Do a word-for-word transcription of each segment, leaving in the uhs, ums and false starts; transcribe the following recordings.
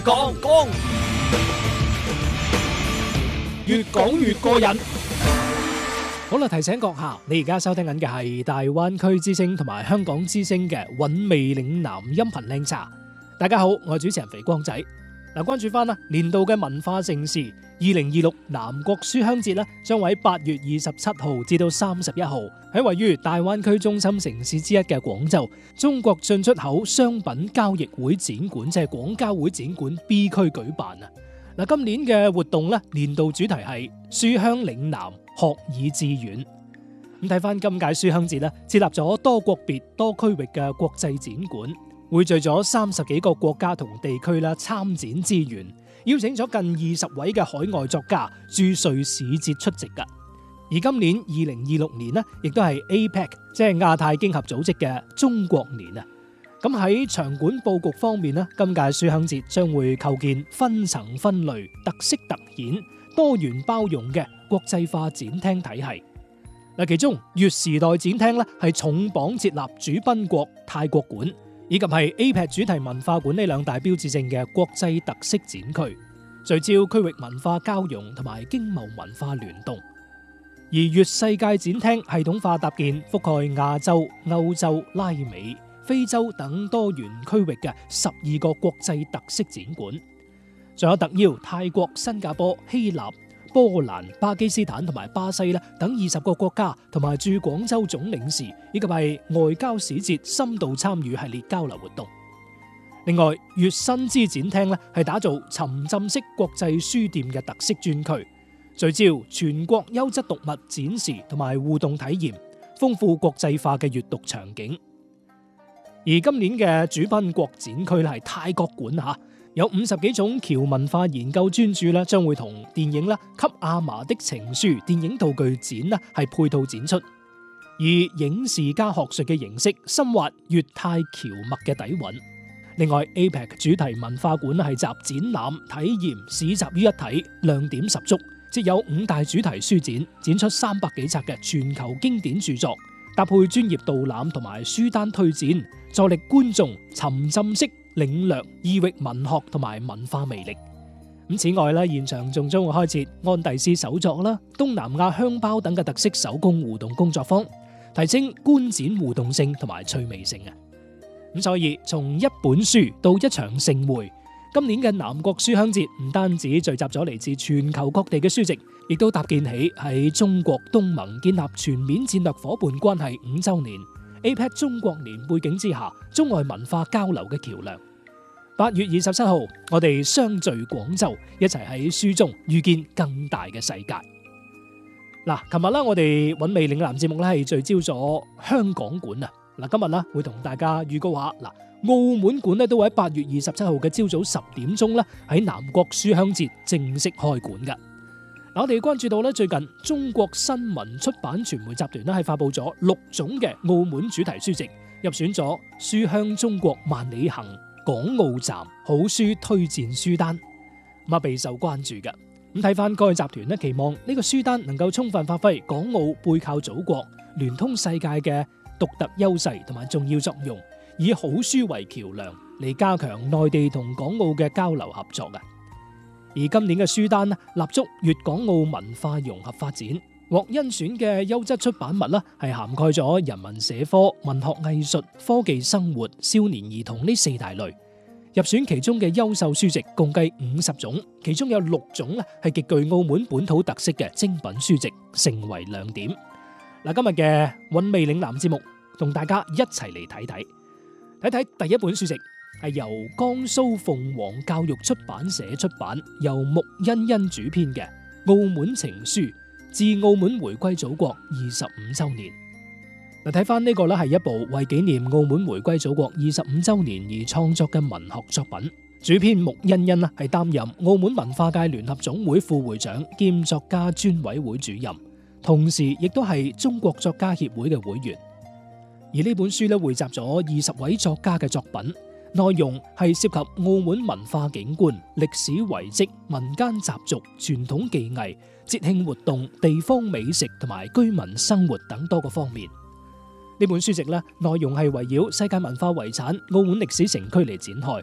講講越講越過癮。好啦，提醒閣下，你而家收聽緊嘅係大灣區之聲同埋香港之聲嘅韻味嶺南音頻靚茶。大家好，我係主持人肥光仔。嗱，關注翻啦，年度嘅文化盛事二零二六南國書香節咧，將喺八月二十七號至到三十一號喺位於大灣區中心城市之一嘅廣州中國進出口商品交易會展館，即係廣交會展館 B 區舉辦啊！嗱，今年嘅活動咧，年度主題係書香嶺南，學以致遠。咁睇翻今屆書香節咧，設立咗多國別多區域嘅國際展館，匯聚咗三十幾個國家同地區啦參展資源，邀請咗近二十位嘅海外作家駐瑞使節出席噶。而今年二零二六年呢，亦都係 A P E C 即係亞太經合組織嘅中國年啊。咁喺場館佈局方面呢，今屆書香節將會構建分層分類、特色突顯、多元包容嘅國際化展廳體系。嗱，其中粵時代展廳咧係重磅設立主賓國泰國館，以及係 A P E C 主題文化館呢兩大標誌性嘅國際特色展區，聚焦區域文化交融同埋經貿文化聯動。而粵世界展廳系統化搭建覆蓋亞洲、歐洲、拉美、非洲等多元區域嘅十二個國際特色展館，仲有特邀泰國、新加坡、希臘、波蘭、巴基斯坦同埋巴西咧等二十個國家同埋駐廣州總領事以及係外交使節深度參與系列交流活動。另外，粵新知展廳咧係打造沉浸式國際書店嘅特色專區，聚焦全國優質讀物展示同埋互動體驗，豐富國際化嘅閱讀場景。而今年嘅主賓國展區咧係泰國館吓，有五十幾種僑文化研究專著咧，將會同電影啦《給阿嫲的情書》電影道具展啦係配套展出，以影視加學術嘅形式深挖粵泰僑脈嘅底蘊。另外 A P E C 主題文化館係集展覽、體驗、市集於一體，亮點十足，即有五大主題書展，展出三百幾冊嘅全球經典著作，搭配專業導覽同埋書單推薦，助力觀眾沉浸式領略異域文學同埋文化魅力。咁此外咧，現場仲將會開設安第斯手作啦、東南亞香包等嘅特色手工互動工作坊，提升觀展互動性同埋趣味性啊！咁所以從一本書到一場盛會，今年嘅南國書香節唔單止聚集咗嚟自全球各地嘅書籍，亦都搭建起喺中國東盟建立全面戰略伙伴關係五周年 A P E C 中國年背景之下，中外文化交流嘅橋樑。八月二十七號，我哋相聚廣州，一齊喺書中遇見更大嘅世界。嗱，琴日啦，我哋韻味嶺南節目咧係聚焦咗香港館啊。嗱，今日啦會同大家預告下，嗱，澳門館咧都會喺八月二十七號嘅朝早十點鐘咧喺南國書香節正式開館噶。嗱，我哋關注到咧最近中國新聞出版傳媒集團咧係發佈咗六種嘅澳門主題書籍，入選咗書香中國萬里行港澳站好書推薦書單，咁啊備受關注嘅。咁睇翻該集團咧，期望呢個書單能夠充分發揮港澳背靠祖國、聯通世界嘅獨特優勢同埋重要作用，以好書為橋樑嚟加強內地同港澳嘅交流合作嘅。而今年嘅書單咧，立足粵港澳文化融合發展，獲甄選嘅優質出版物啦，係涵蓋咗人文社科、文學藝術、科技生活、少年兒童呢四大類。入選其中嘅優秀書籍共計五十種，其中有六種咧係極具澳門本土特色嘅精品書籍，成為亮點。嗱，今日嘅韻味嶺南節目，同大家一齊嚟睇睇，睇睇第一本書籍係由江蘇鳳凰教育出版社出版，由穆欣欣主編嘅《澳門情書：致澳門回歸祖國二十五周年》。嗱，睇翻呢個咧係一部為紀念澳門回歸祖國二十五周年而創作嘅文學作品。主編穆欣欣啦係擔任澳門文化界聯合總會副會長兼作家專委會主任，同時亦都係中國作家協會嘅會員。而呢本書咧匯集咗二十位作家嘅作品，內容係涉及澳門文化景觀、歷史遺跡、民間習俗、傳統技藝、節慶活動、地方美食同埋居民生活等多個方面。呢本書籍咧內容係圍繞世界文化遺產澳門歷史城區嚟展開，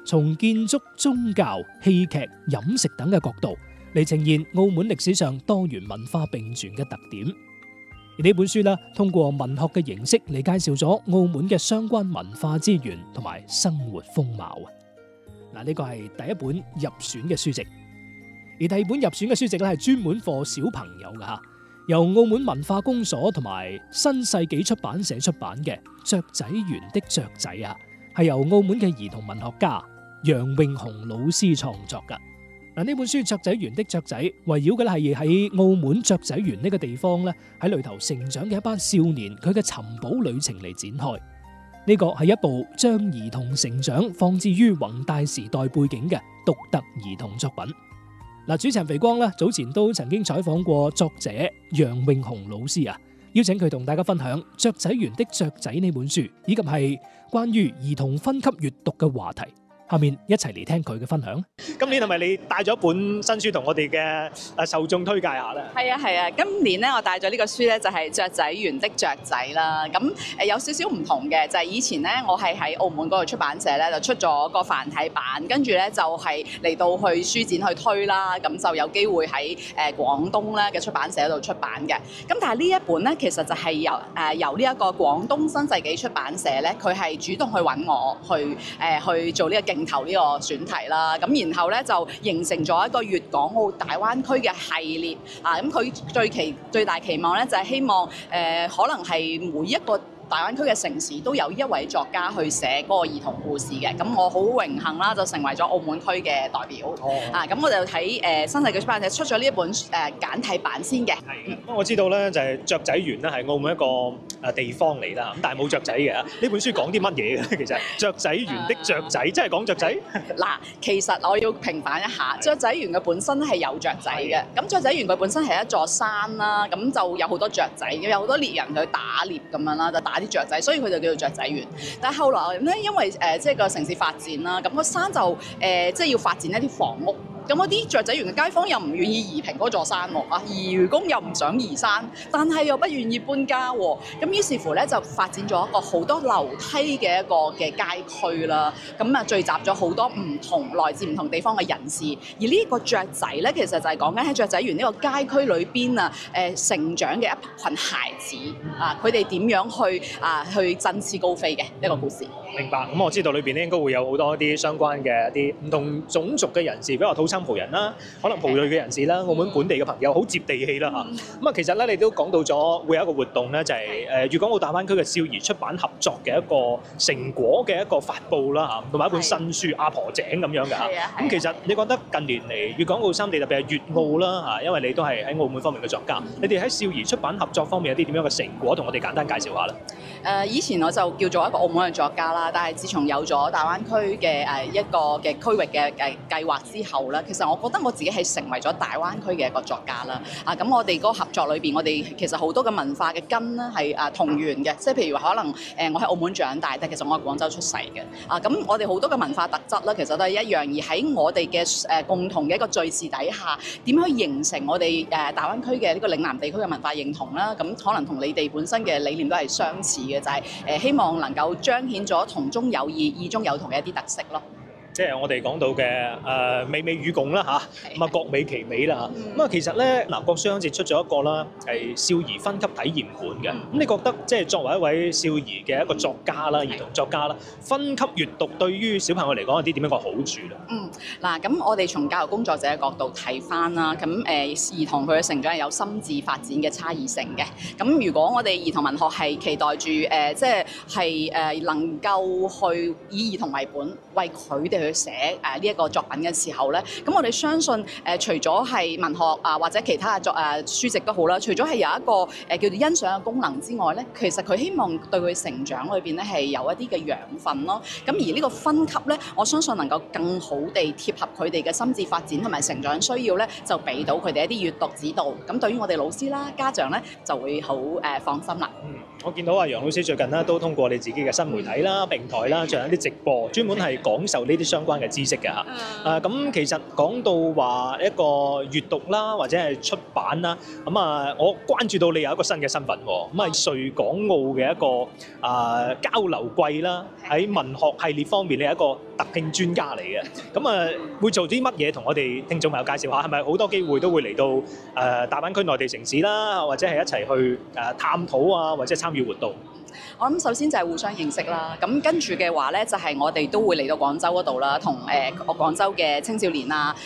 從建築、宗教、戲劇、飲食等嘅角度嚟呈現澳門歷史上多元文化並存嘅特點。而呢本書呢，通過文學嘅形式嚟介紹咗澳門嘅相關文化資源同埋生活風貌啊！嗱，呢個係第一本入選嘅書籍，而第二本入選嘅書籍咧係專門課小朋友嘅吓，由澳門文化公所同埋新世紀出版社出版嘅《雀仔園的雀仔》啊，係由澳門嘅兒童文學家楊永雄老師創作噶。嗱，呢本書《雀仔園的雀仔》圍繞嘅咧係喺澳門雀仔園呢個地方咧喺裏頭成長嘅一班少年佢嘅尋寶旅程嚟展開。呢個係一部將兒童成長放置於宏大時代背景嘅獨特兒童作品。嗱，主持人肥光咧早前都曾經採訪過作者楊永雄老師啊，邀請佢同大家分享《雀仔園的雀仔》呢本書，以及係關於兒童分級閱讀嘅話題。下面一齊嚟聽佢嘅分享。今年係咪你帶咗一本新書同我哋嘅誒受眾推介下咧？ 係啊係啊，今年咧我帶咗呢個書咧就係《雀仔園的雀仔》啦。咁誒有少少唔同嘅，就係以前咧我係喺澳門嗰個出版社咧就出咗個繁體版，跟住咧就係嚟到去書展去推啦。咁就有機會喺誒廣東咧嘅出版社度出版嘅。咁但係呢一本咧其實就係由誒由呢一個廣東新世紀出版社咧，佢係主動去揾我去誒去做呢個競投呢個選題啦，咁然後咧就形成咗一個粵港澳大灣區嘅系列啊！咁佢最期最大期望咧就係希望誒、呃、可能係每一個大灣區嘅城市都有一位作家去寫嗰個兒童故事嘅，咁我好榮幸啦，就成為咗澳門區嘅代表。哦、啊，咁我就睇誒、呃、新世紀出版社出咗呢一本誒、呃、簡體版先嘅。係， 咁我知道咧就係、是、雀仔園咧係澳門一個誒地方嚟啦，咁但係冇雀仔嘅。呢本書講啲乜嘢嘅？其實雀仔園的雀仔，真係講雀仔？嗱， 其實我要平反一下，雀仔園嘅本身係有雀仔嘅。咁雀仔園佢本身係一座山啦，咁就有好多雀仔，有好多獵人去打獵咁樣啦，就打啲雀仔，所以佢就叫做雀仔園。但係後來咧，因為誒即係個城市發展啦，咁個山就誒即係要發展一啲房屋。咁嗰啲雀仔園嘅街坊又唔願意移平嗰座山喎，啊，漁工又唔想移山，但係又不願意搬家喎，咁於是乎咧就發展咗一個好多樓梯嘅一個嘅街區啦，咁啊聚集咗好多唔同來自唔同地方嘅人士，而呢個雀仔咧其實就係講緊喺雀仔園呢個街區裏邊啊，誒成長嘅一群孩子啊，佢哋點樣去啊去振翅高飛嘅一個故事。 明白，咁我知道裏邊咧應該會有好多一啲相關嘅一啲唔同種族嘅人士，比如話土生葡人啦，可能葡裔嘅人士啦，澳門本地嘅朋友好接地氣啦嚇。咁啊，其實咧你都講到咗會有一個活動咧，就係誒粵港澳大灣區嘅少兒出版合作嘅一個成果嘅一個發布啦嚇，同埋一本新書《阿婆井》咁樣嘅嚇。咁其實你覺得近年嚟粵港澳三地特別係粵澳啦嚇，因為你都係喺澳門方面嘅作家，你哋喺少兒出版合作方面有啲點樣嘅成果，同我哋簡單介紹下啦。 誒，以前我就叫做一個澳門嘅作家啦，但係自從有咗大灣區嘅誒一個嘅區域嘅計計劃之後咧，其實我覺得我自己係成為咗大灣區嘅一個作家啦。啊，咁我哋嗰個合作裏邊，我哋其實好多嘅文化嘅根咧係誒同源嘅，即係譬如可能誒我喺澳門長大，但其實我係廣州出世嘅。啊，咁我哋好多嘅文化特質咧，其實都係一樣，而喺我哋嘅誒共同嘅一個敘事底下，點樣去形成我哋誒大灣區嘅呢個嶺南地區嘅文化認同啦？咁可能同你哋本身嘅理念都係相似嘅，就係誒希望能夠彰顯咗同中有異、異中有同嘅一啲特色咯。 即係我哋講到嘅誒美美與共啦嚇，咁啊各美其美啦嚇。咁啊其實咧嗱，國書好似出咗一個啦，係少兒分級體驗館嘅。咁你覺得即係作為一位少兒嘅一個作家啦，兒童作家啦，分級閱讀對於小朋友嚟講有啲點樣嘅好處咧？嗯， 嗱，咁我哋從教育工作者嘅角度睇翻啦，咁誒兒童佢嘅成長係有心智發展嘅差異性嘅。咁如果我哋兒童文學係期待住誒，即係係誒能夠去以兒童為本，為佢哋去去寫誒呢一個作品嘅時候咧，咁我哋相信誒、呃、除咗係文學啊或者其他嘅作誒、啊、書籍都好啦，除咗係有一個誒、呃、叫做欣賞嘅功能之外咧，其實佢希望對佢成長裏邊咧係有一啲嘅養分咯。咁而呢個分級咧，我相信能夠更好地貼合佢哋嘅心智發展同埋成長需要咧，就俾到佢哋一啲閱讀指導。咁對於我哋老師啦、家長咧，就會好誒、呃、放心啦。 嗯，我見到阿楊老師最近咧都通過你自己嘅新媒體啦、平台啦，仲有啲直播，專門係講授呢啲相關嘅知識嘅嚇。誒咁、啊、其實講到話一個閱讀啦，或者係出版啦，咁啊，我關注到你有一個新嘅身份喎，咁係穗港澳嘅一個啊交流季啦，喺文學系列方面你係一個特聘專家嚟嘅。咁啊，會做啲乜嘢同我哋聽眾朋友介紹下？係咪好多機會都會嚟到誒、呃、大灣區內地城市啦，或者係一齊去誒探討啊，或者參與活動？ 我諗首先就係互相認識啦，咁跟住嘅話咧，就係、是、我哋都會嚟到廣州嗰度啦，同誒、呃、廣州嘅青少年啊，